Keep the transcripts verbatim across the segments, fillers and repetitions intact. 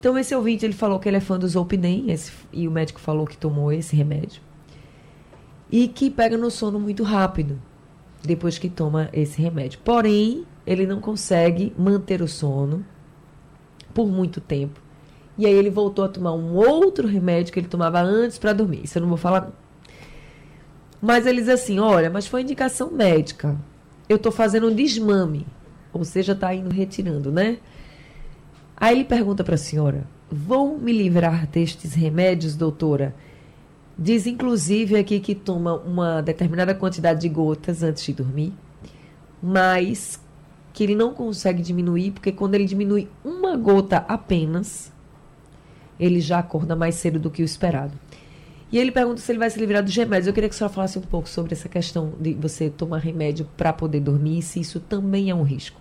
Então, esse ouvinte, ele falou que ele é fã do Zolpidem, esse, e o médico falou que tomou esse remédio. E que pega no sono muito rápido, depois que toma esse remédio. Porém, ele não consegue manter o sono por muito tempo. E aí ele voltou a tomar um outro remédio que ele tomava antes para dormir. Isso eu não vou falar. Mas ele diz assim, olha, mas foi indicação médica. Eu estou fazendo um desmame. Ou seja, está indo retirando, né? Aí ele pergunta para a senhora, vão me livrar destes remédios, doutora? Diz, inclusive, aqui que toma uma determinada quantidade de gotas antes de dormir, mas que ele não consegue diminuir, porque quando ele diminui uma gota apenas, ele já acorda mais cedo do que o esperado. E ele pergunta se ele vai se livrar dos remédios. Eu queria que a senhora falasse um pouco sobre essa questão de você tomar remédio para poder dormir, se isso também é um risco.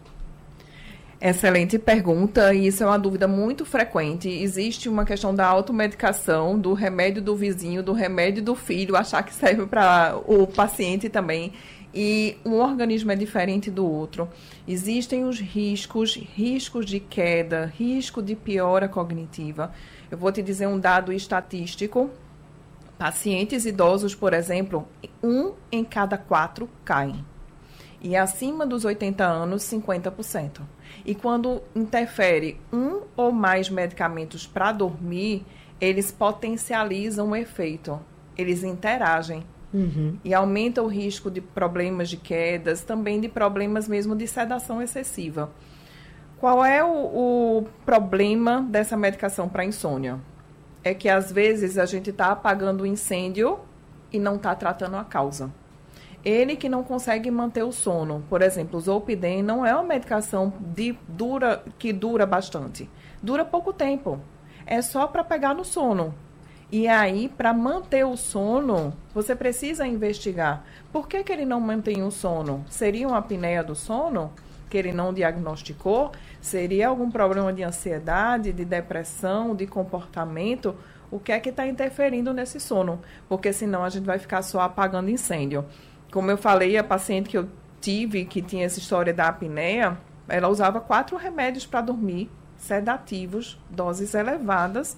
Excelente pergunta, e isso é uma dúvida muito frequente. Existe uma questão da automedicação, do remédio do vizinho, do remédio do filho, achar que serve para o paciente também. E um organismo é diferente do outro. Existem os riscos, riscos de queda, risco de piora cognitiva. Eu vou te dizer um dado estatístico. Pacientes idosos, por exemplo, um em cada quatro caem. E acima dos oitenta anos, cinquenta por cento. E quando interfere um ou mais medicamentos para dormir, eles potencializam o efeito. Eles interagem. Uhum. E aumenta o risco de problemas de quedas, também de problemas mesmo de sedação excessiva. Qual é o, o problema dessa medicação para insônia? É que às vezes a gente está apagando o incêndio e não está tratando a causa. Ele que não consegue manter o sono. Por exemplo, o Zolpidem não é uma medicação de dura, que dura bastante. Dura pouco tempo. É só para pegar no sono. E aí, para manter o sono, você precisa investigar. Por que que ele não mantém o sono? Seria uma apneia do sono que ele não diagnosticou? Seria algum problema de ansiedade, de depressão, de comportamento? O que é que está interferindo nesse sono? Porque senão a gente vai ficar só apagando incêndio. Como eu falei, a paciente que eu tive, que tinha essa história da apneia, ela usava quatro remédios para dormir, sedativos, doses elevadas,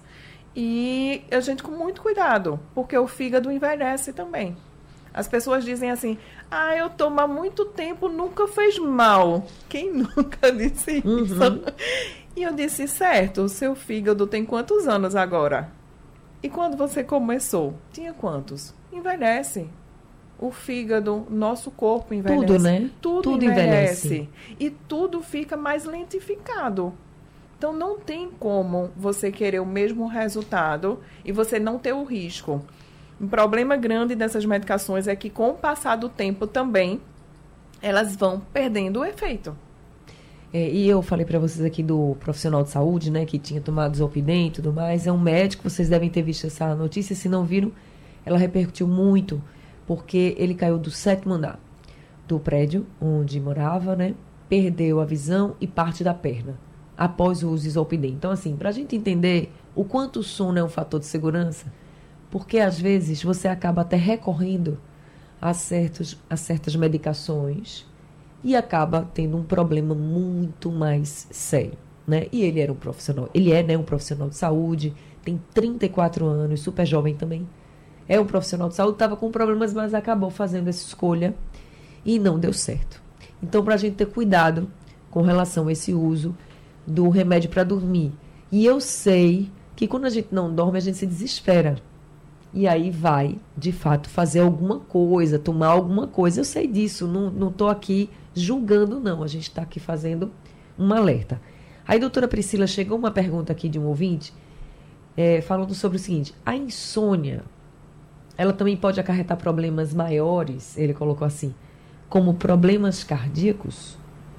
e a gente com muito cuidado, porque o fígado envelhece também. As pessoas dizem assim, ah, eu tomo há muito tempo, nunca fez mal. Quem nunca disse Uhum. isso? E eu disse, certo, o seu fígado tem quantos anos agora? E quando você começou? Tinha quantos? Envelhece. O fígado, nosso corpo envelhece. Tudo, né? Tudo, Tudo envelhece. envelhece. E tudo fica mais lentificado. Então, não tem como você querer o mesmo resultado e você não ter o risco. Um problema grande dessas medicações é que, com o passar do tempo também, elas vão perdendo o efeito. É, e eu falei para vocês aqui do profissional de saúde, né, que tinha tomado Zolpidem e tudo mais. É um médico, vocês devem ter visto essa notícia. Se não viram, ela repercutiu muito, porque ele caiu do sétimo andar do prédio onde morava, né? Perdeu a visão e parte da perna após o uso de Zolpidem. Então, assim, para a gente entender o quanto o sono é um fator de segurança, porque às vezes você acaba até recorrendo a, certos, a certas medicações e acaba tendo um problema muito mais sério, né? E ele era um profissional, ele é, né, um profissional de saúde, tem trinta e quatro anos, super jovem também. É um profissional de saúde, estava com problemas, mas acabou fazendo essa escolha e não deu certo. Então, para a gente ter cuidado com relação a esse uso do remédio para dormir. E eu sei que quando a gente não dorme, a gente se desespera. E aí vai, de fato, fazer alguma coisa, tomar alguma coisa. Eu sei disso, não estou aqui julgando, não. A gente está aqui fazendo um alerta. Aí, doutora Priscila, chegou uma pergunta aqui de um ouvinte, é, falando sobre o seguinte: a insônia, ela também pode acarretar problemas maiores, ele colocou assim, como problemas cardíacos?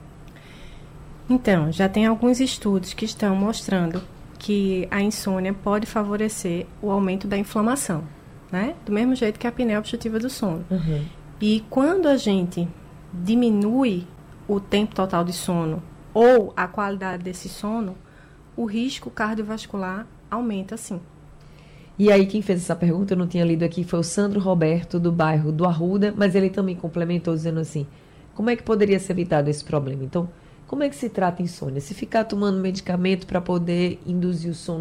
Então, já tem alguns estudos que estão mostrando que a insônia pode favorecer o aumento da inflamação, né? Do mesmo jeito que a apneia obstrutiva do sono. Uhum. E quando a gente diminui o tempo total de sono ou a qualidade desse sono, o risco cardiovascular aumenta sim. E aí, quem fez essa pergunta, eu não tinha lido aqui, foi o Sandro Roberto, do bairro do Arruda, mas ele também complementou dizendo assim, como é que poderia ser evitado esse problema? Então, como é que se trata a insônia? Se ficar tomando medicamento para poder induzir o sono